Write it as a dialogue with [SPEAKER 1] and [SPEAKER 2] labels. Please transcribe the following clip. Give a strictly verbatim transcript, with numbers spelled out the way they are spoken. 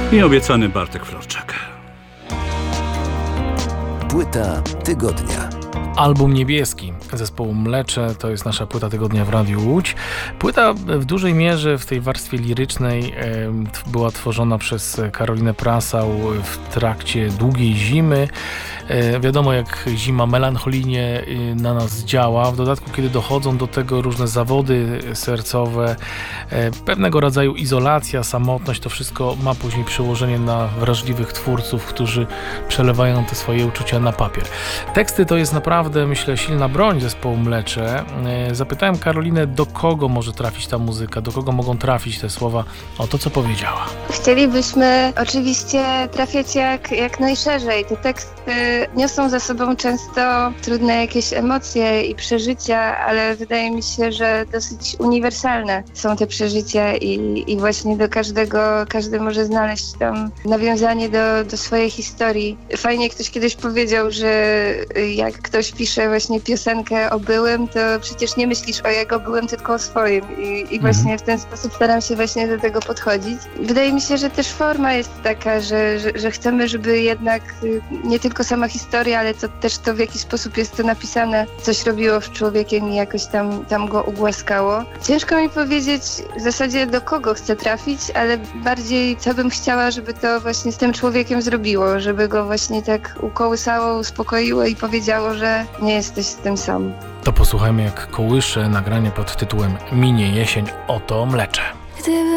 [SPEAKER 1] i obiecany Bartek Florczak.
[SPEAKER 2] Płyta tygodnia.
[SPEAKER 3] Album Niebieski zespołu Mlecze to jest nasza płyta tygodnia w Radiu Łódź. Płyta w dużej mierze w tej warstwie lirycznej e, była tworzona przez Karolinę Prasał w trakcie długiej zimy. E, wiadomo, jak zima melancholijnie e, na nas działa. W dodatku, kiedy dochodzą do tego różne zawody sercowe, e, pewnego rodzaju izolacja, samotność, to wszystko ma później przełożenie na wrażliwych twórców, którzy przelewają te swoje uczucia na papier. Teksty to jest naprawdę, myślę, silna broń zespołu Mlecze. Zapytałem Karolinę, do kogo może trafić ta muzyka, do kogo mogą trafić te słowa. O to, co powiedziała.
[SPEAKER 4] Chcielibyśmy oczywiście trafiać jak, jak najszerzej. Te teksty niosą za sobą często trudne jakieś emocje i przeżycia, ale wydaje mi się, że dosyć uniwersalne są te przeżycia i, i właśnie do każdego, każdy może znaleźć tam nawiązanie do, do swojej historii. Fajnie ktoś kiedyś powiedział, że jak ktoś pisze właśnie piosenkę o byłym, to przecież nie myślisz o jego byłym, tylko o swoim. I, i właśnie w ten sposób staram się właśnie do tego podchodzić. Wydaje mi się, że też forma jest taka, że, że, że chcemy, żeby jednak nie tylko sama historia, ale to też to, w jaki sposób jest to napisane, coś robiło z człowiekiem i jakoś tam, tam go ugłaskało. Ciężko mi powiedzieć w zasadzie, do kogo chcę trafić, ale bardziej co bym chciała, żeby to właśnie z tym człowiekiem zrobiło, żeby go właśnie tak ukołysało, uspokoiło i powiedziało, że nie jesteś z tym sam.
[SPEAKER 3] To posłuchajmy, jak kołysze nagranie pod tytułem Minie jesień, oto Mlecze.
[SPEAKER 5] Gdyby